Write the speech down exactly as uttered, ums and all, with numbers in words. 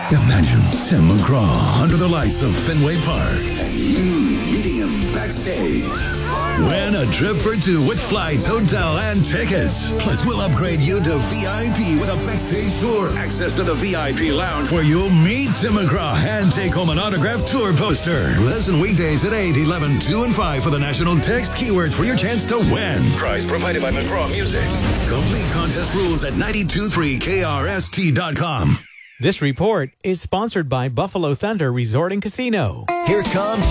Imagine Tim McGraw under the lights of Fenway Park and you meeting him backstage. Win a trip for two with flights, hotel, and tickets. Plus, we'll upgrade you to V I P with a backstage tour, access to the V I P lounge where you'll meet Tim McGraw and take home an autographed tour poster. Listen weekdays at eight, eleven, two, and five for the national text keywords for your chance to win. Prize provided by McGraw Music. Complete contest rules at nine two three K R S T dot com. This report is sponsored by Buffalo Thunder Resort and Casino. Here comes